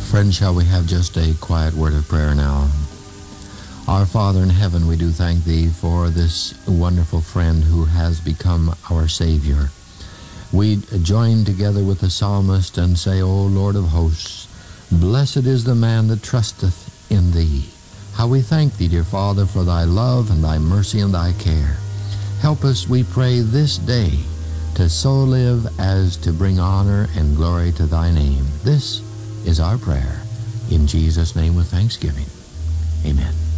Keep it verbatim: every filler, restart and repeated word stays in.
Friends, shall we have just a quiet word of prayer now? Our Father in heaven, we do thank Thee for this wonderful friend who has become our Savior. We join together with the psalmist and say, O Lord of hosts, blessed is the man that trusteth in Thee. How we thank Thee, dear Father, for Thy love and Thy mercy and Thy care. Help us, we pray, this day to so live as to bring honor and glory to Thy name. This is our prayer. In Jesus' name with thanksgiving. Amen.